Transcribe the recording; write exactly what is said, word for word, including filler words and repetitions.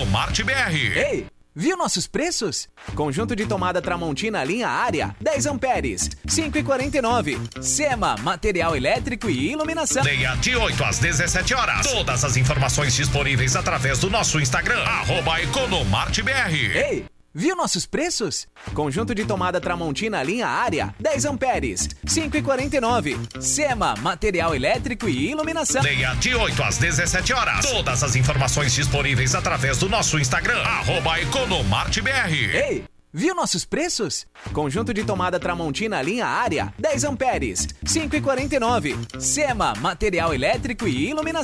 Economarte B R. Ei, viu nossos preços? Conjunto de tomada Tramontina linha área, dez amperes, cinco e quarenta e nove. Sema, material elétrico e iluminação. Leia de oito às dezessete horas. Todas as informações disponíveis através do nosso Instagram, arroba Economarte B R. Ei, viu nossos preços? Conjunto de tomada Tramontina linha área, dez amperes, cinco e quarenta e nove. Sema, material elétrico e iluminação. Leia de oito às dezessete horas. Todas as informações disponíveis através do nosso Instagram, arroba Economarte B R. Ei, viu nossos preços? Conjunto de tomada Tramontina linha área, dez amperes, cinco e quarenta e nove. Sema, material elétrico e iluminação.